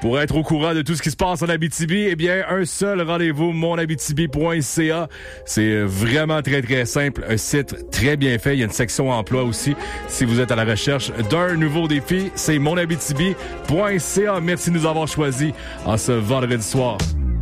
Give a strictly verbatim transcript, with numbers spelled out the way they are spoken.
Pour être au courant de tout ce qui se passe en Abitibi, eh bien, un seul rendez-vous, mon abitibi point c a. C'est vraiment très, très simple. Un site très bien fait. Il y a une section emploi aussi. Si vous êtes à la recherche d'un nouveau défi, c'est mon abitibi point c a. Merci de nous avoir choisis en ce vendredi soir.